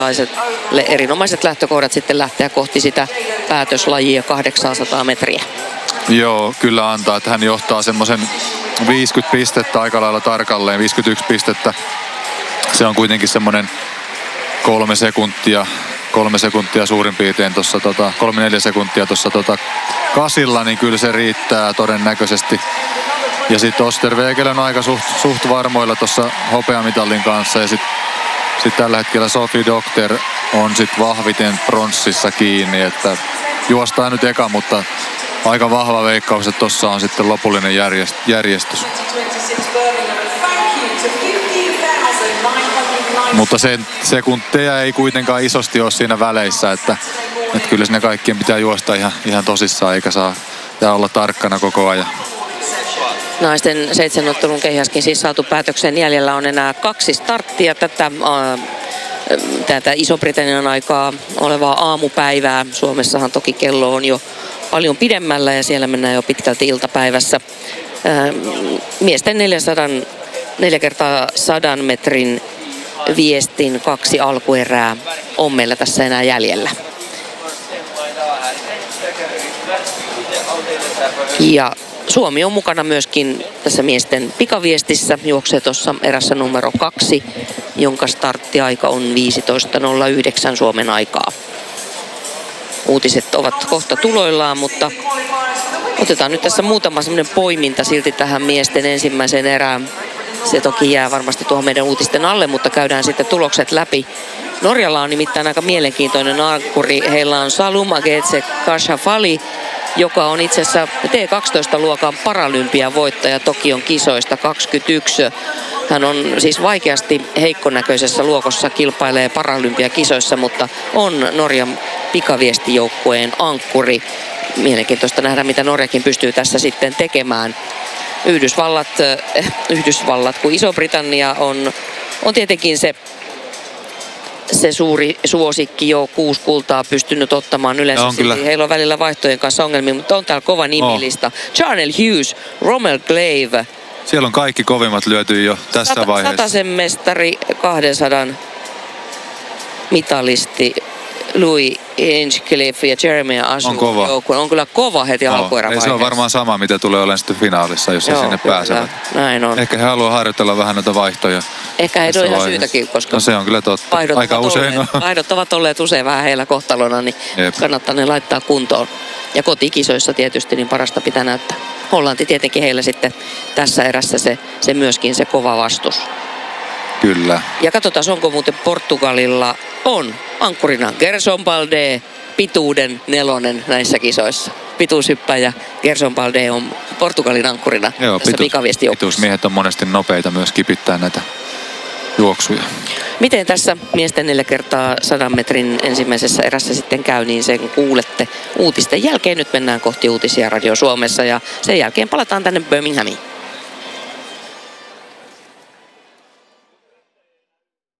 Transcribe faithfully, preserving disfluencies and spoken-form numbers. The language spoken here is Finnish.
Erinomaiset lähtökohdat sitten lähteä kohti sitä päätöslajia kahdeksansataa metriä. Joo, kyllä antaa, että hän johtaa semmoisen viisikymmentä pistettä aika lailla tarkalleen, viisikymmentäyksi pistettä. Se on kuitenkin semmoinen kolme sekuntia, kolme sekuntia suurin piirtein tuossa, tota, kolme neljä sekuntia tuossa tota, kasilla, niin kyllä se riittää todennäköisesti. Ja sitten Osterwegel on aika suht, suht varmoilla tuossa hopeamitalin kanssa ja sitten sit tällä hetkellä Sophie Doctor on sitten vahviten pronssissa kiinni, että juostaan nyt eka, mutta aika vahva veikkaus, että tuossa on sitten lopullinen järjest, järjestys. Mutta sen sekunteja ei kuitenkaan isosti ole siinä väleissä, että, että kyllä sinne kaikkien pitää juosta ihan, ihan tosissaan, eikä saa olla tarkkana koko ajan. Naisten seitsemänottelun keihäskin siis saatu päätökseen. Jäljellä on enää kaksi starttia tätä, äh, tätä Iso-Britannian aikaa olevaa aamupäivää. Suomessahan toki kello on jo paljon pidemmällä ja siellä mennään jo pitkälti iltapäivässä. Äh, miesten neljäsataa, neljä kertaa sadan metrin viestin kaksi alkuerää on meillä tässä enää jäljellä. Ja Suomi on mukana myöskin tässä miesten pikaviestissä, juoksee tuossa erässä numero kaksi, jonka starttiaika on viisitoista nolla yhdeksän Suomen aikaa. Uutiset ovat kohta tuloillaan, mutta otetaan nyt tässä muutama semmoinen poiminta silti tähän miesten ensimmäiseen erään. Se toki jää varmasti tuohon meidän uutisten alle, mutta käydään sitten tulokset läpi. Norjalla on nimittäin aika mielenkiintoinen ankkuri. Heillä on Salum Agetse Kashafali, joka on itse asiassa T kaksitoista-luokan paralympiavoittaja Tokion kisoista kaksikymmentäyksi. Hän on siis vaikeasti heikkonäköisessä luokossa, kilpailee paralympiakisoissa, mutta on Norjan pikaviestijoukkueen ankkuri. Mielenkiintoista nähdä, mitä Norjakin pystyy tässä sitten tekemään. Yhdysvallat, äh, Yhdysvallat kun Iso-Britannia on, on tietenkin se se suuri suosikki, jo kuusi kultaa pystynyt ottamaan yleensä. On heillä on välillä vaihtojen kanssa ongelmia, mutta on täällä kova nimilista. Oh. Charnel Hughes, Rommel Glaive. Siellä on kaikki kovimmat lyöty jo tässä Sata, vaiheessa. Satasen mestari, kahdensadan mitalisti Louis Hinchcliffe ja Jeremy Asu. On kova. Joukkueen. On kyllä kova heti oh. alkuerävaiheessa. Se on varmaan sama, mitä tulee olemaan sitten finaalissa, jos he sinne kyllä pääsevät. Näin on. Ehkä he haluaa harjoitella vähän näitä vaihtoja. Ehkä he on ihan syytäkin, koska no se on kyllä totta. Aika usein olleet, vaihdot ovat olleet usein vähän heillä kohtalona, niin Jep. kannattaa ne laittaa kuntoon. Ja kotikisoissa tietysti niin parasta pitää näyttää. Hollanti tietenkin heillä sitten tässä erässä se, se myöskin se kova vastus. Kyllä. Ja katsotaan, onko muuten Portugalilla on ankkurina Gerson Balde, pituuden nelonen näissä kisoissa. Pituushyppäjä Gerson Balde on Portugalin ankkurina. Joo, tässä pitu, pikaviestijoukkueessa. Pituusmiehet on monesti nopeita myös kipittää näitä juoksuja. Miten tässä miesten neljä kertaa sadan metrin ensimmäisessä erässä sitten käy, niin sen kuulette uutisten jälkeen. Nyt mennään kohti uutisia Radio Suomessa ja sen jälkeen palataan tänne Birminghamiin.